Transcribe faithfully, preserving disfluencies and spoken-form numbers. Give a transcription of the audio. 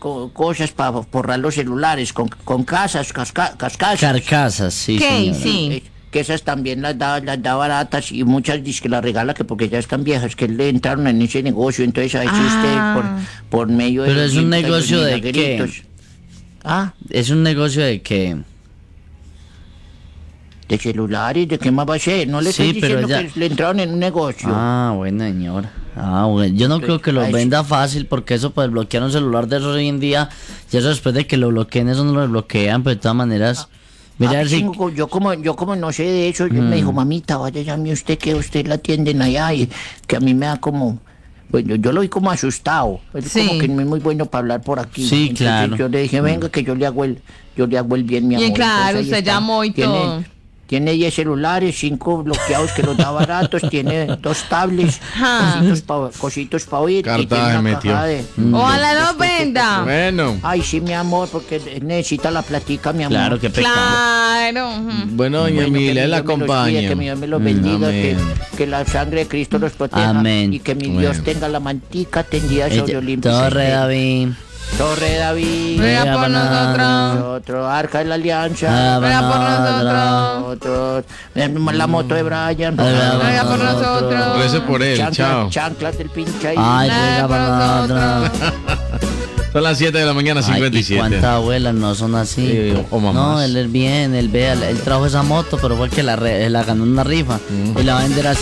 co- cosas para forrar los celulares, con, con casas, casca, cascasas. Carcasas, sí, ¿Qué? señora. Sí. Eh, que esas también las da, las da baratas y muchas dice que las regala que porque ya están viejas, que le entraron en ese negocio, entonces a veces Ah. usted por, por medio de... Pero los es un dientes, los negocio de qué? milagritos. Ah, ¿Es un negocio de qué? de celulares, ¿de qué más va a ser? No le Sí, estoy pero diciendo ya- que le entraron en un negocio. Ah, bueno, señora. Ah, bueno. Yo no creo que lo Ay, sí. venda fácil porque eso, pues, bloquear un celular de esos hoy en día, y eso después de que lo bloqueen, eso no lo desbloquean, pero de todas maneras... Mira, Ah, a ver si- chingo, yo como yo como no sé de eso, él me dijo, mamita, vaya llame usted que usted la atienden allá y que a mí me da como, bueno, yo lo vi como asustado, él Sí. como que no es muy bueno para hablar por aquí. Sí, Entonces claro. yo le dije, venga que yo le hago el, yo le hago el bien, mi Y amor. claro, Entonces, ahí usted está. llamó y Tiene- todo. Tiene diez celulares, cinco bloqueados que los da baratos, tiene dos tablets, Ajá. cositos para cositos pa oír. y Cartaje tiene una metió. caja de- Ojalá no venda. Bueno, Ay, sí, mi amor, porque necesita la platica, mi amor. Claro, qué pecado. Claro. ujú. bueno, doña Bueno, que Emilia, mi la Dios me los acompaña. cuide, que mi Dios me los Mm, bendiga, que, amén. que la sangre de Cristo los proteja. Amén. Y que mi Bueno. Dios tenga la mantica tendida sobre Ella- Olimpia. Torre David. Torre David. Ruega por banana. nosotros. Otro arca de la alianza. Ah, Ruega por banana. nosotros. Otro. eh, La moto de Brian. Ah, Ruega por nosotros. Rece por él, Chanclas- chao. Chanclas del pinche ahí. Ay, Ruega ruega por para nosotros. Son las siete de la mañana, Ay, cincuenta y ¿y siete. cuántas abuelas no son así? Sí, o mamás. No, él es bien, él vea, él trajo esa moto, pero fue que la, re- la ganó en una rifa y la va a vender así.